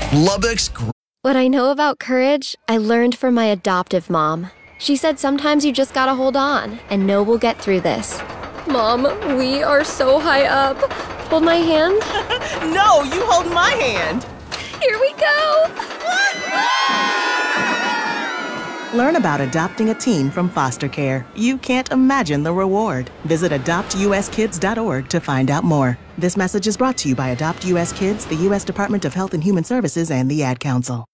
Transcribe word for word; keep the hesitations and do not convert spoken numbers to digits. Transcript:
Lubbock's. What I know about courage, I learned from my adoptive mom. She said sometimes you just gotta hold on and know we'll get through this. Mom, we are so high up. Hold my hand. No, you hold my hand. Here we go. Learn about adopting a teen from foster care. You can't imagine the reward. Visit adopt u s kids dot org to find out more. This message is brought to you by Adopt U S Kids, the U S Department of Health and Human Services, and the Ad Council.